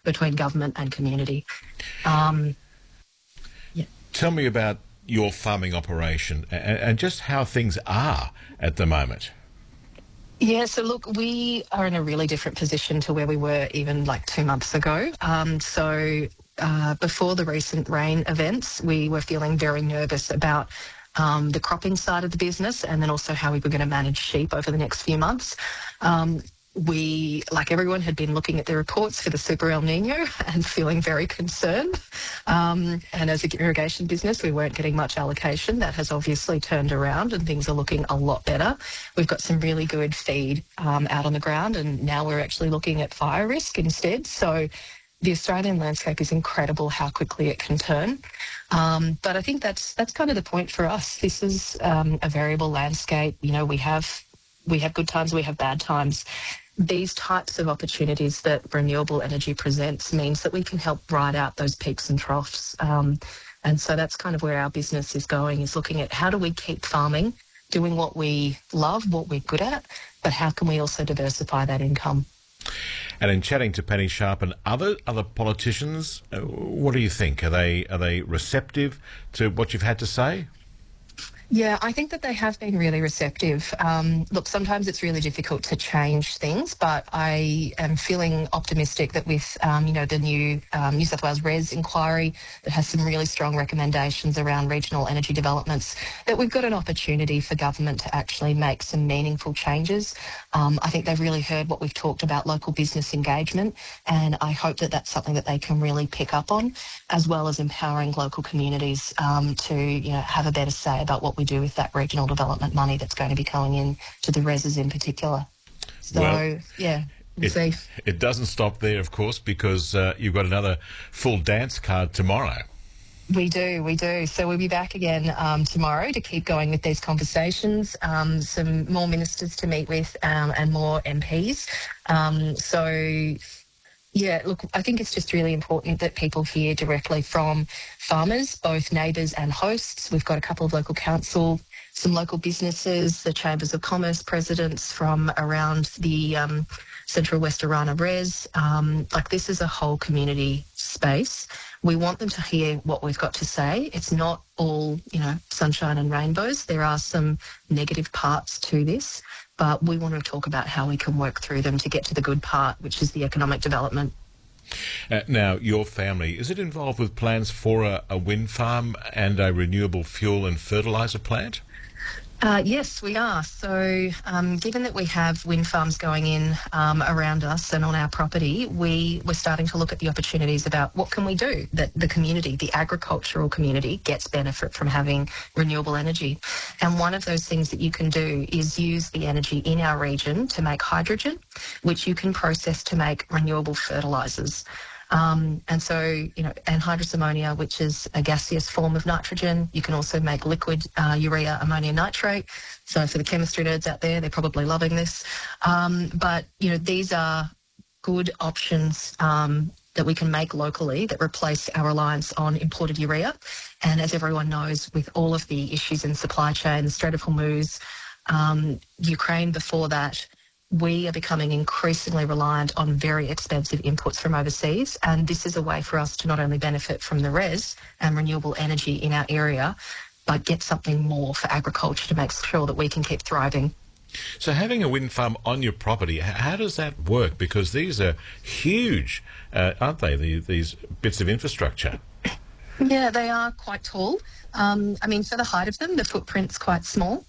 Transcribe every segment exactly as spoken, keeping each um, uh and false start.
between government and community. Um, yeah. Tell me about your farming operation and, and just how things are at the moment. Yeah, so look, we are in a really different position to where we were even like two months ago. Um, so uh, before the recent rain events, we were feeling very nervous about um, the cropping side of the business and then also how we were going to manage sheep over the next few months. Um, we, like everyone, had been looking at the reports for the Super El Nino and feeling very concerned. Um, and as an irrigation business, we weren't getting much allocation. That has obviously turned around and things are looking a lot better. We've got some really good feed um, out on the ground, and now we're actually looking at fire risk instead. So the Australian landscape is incredible how quickly it can turn. Um, but I think that's that's kind of the point for us. This is um, a variable landscape. You know, we have we have good times, we have bad times. These types of opportunities that renewable energy presents means that we can help ride out those peaks and troughs. Um, and so that's kind of where our business is going, is looking at how do we keep farming, doing what we love, what we're good at, but how can we also diversify that income? And in chatting to Penny Sharp and other other politicians, uh, what do you think? Are they are they receptive to what you've had to say? Yeah, I think that they have been really receptive. Um, look, sometimes it's really difficult to change things, but I am feeling optimistic that with, um, you know, the new um, New South Wales RES inquiry that has some really strong recommendations around regional energy developments, that we've got an opportunity for government to actually make some meaningful changes. Um, I think they've really heard what we've talked about, local business engagement, and I hope that that's something that they can really pick up on, as well as empowering local communities um, to, you know, have a better say about what we do with that regional development money that's going to be going in to the reses in particular. So, well, yeah, we'll it, see. It doesn't stop there, of course, because uh, you've got another full dance card tomorrow. We do, we do. So we'll be back again um, tomorrow to keep going with these conversations, um, some more ministers to meet with um, and more M Ps. Um, so... Yeah, look, I think it's just really important that people hear directly from farmers, both neighbours and hosts. We've got a couple of local council, some local businesses, the Chambers of Commerce presidents from around the um, Central West Orana Res. Um, like, this is a whole community space. We want them to hear what we've got to say. It's not all, you know, sunshine and rainbows. There are some negative parts to this, but we want to talk about how we can work through them to get to the good part, which is the economic development. Uh, now, your family, is it involved with plans for a, a wind farm and a renewable fuel and fertiliser plant? Uh, yes, we are. So um, given that we have wind farms going in um, around us and on our property, we, we're starting to look at the opportunities about what can we do that the community, the agricultural community, gets benefit from having renewable energy. And one of those things that you can do is use the energy in our region to make hydrogen, which you can process to make renewable fertilisers. Um, and so, you know, anhydrous ammonia, which is a gaseous form of nitrogen. You can also make liquid uh, urea ammonia nitrate. So for the chemistry nerds out there, they're probably loving this. Um, but, you know, these are good options um, that we can make locally that replace our reliance on imported urea. And as everyone knows, with all of the issues in supply chain, the Strait of Hormuz, um, Ukraine before that, we are becoming increasingly reliant on very expensive inputs from overseas, and this is a way for us to not only benefit from the res and renewable energy in our area, but get something more for agriculture to make sure that we can keep thriving. So having a wind farm on your property, how does that work? Because these are huge, uh, aren't they, the, these bits of infrastructure? Yeah, they are quite tall. Um, I mean, for the height of them, the footprint's quite small.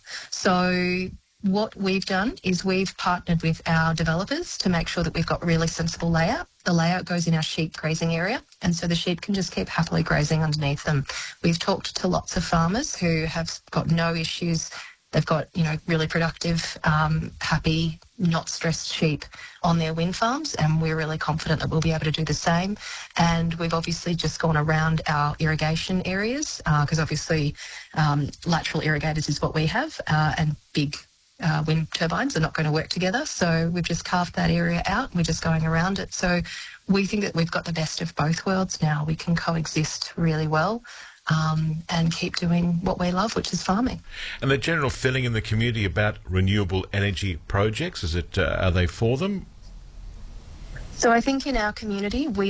So what we've done is we've partnered with our developers to make sure that we've got really sensible layout. The layout goes in our sheep grazing area, and so the sheep can just keep happily grazing underneath them. We've talked to lots of farmers who have got no issues. They've got, you know, really productive, um, happy, not stressed sheep on their wind farms, and we're really confident that we'll be able to do the same. And we've obviously just gone around our irrigation areas, because uh, obviously um, lateral irrigators is what we have, uh, and big Uh, wind turbines are not going to work together. So we've just carved that area out. We're just going around it. So we think that we've got the best of both worlds now. We can coexist really well um, and keep doing what we love, which is farming. And the general feeling in the community about renewable energy projects, is it, uh, are they for them? So I think in our community, we